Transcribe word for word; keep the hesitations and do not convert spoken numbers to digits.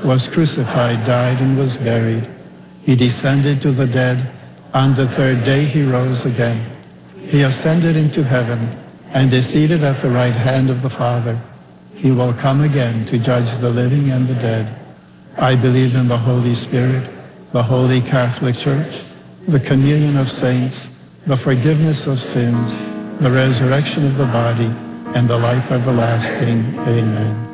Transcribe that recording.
was crucified, died, and was buried. He descended to the dead. On the third day he rose again. He ascended into heaven and is seated at the right hand of the Father. He will come again to judge the living and the dead. I believe in the Holy Spirit, the Holy Catholic Church, the communion of saints, the forgiveness of sins, the resurrection of the body, and the life everlasting. Amen.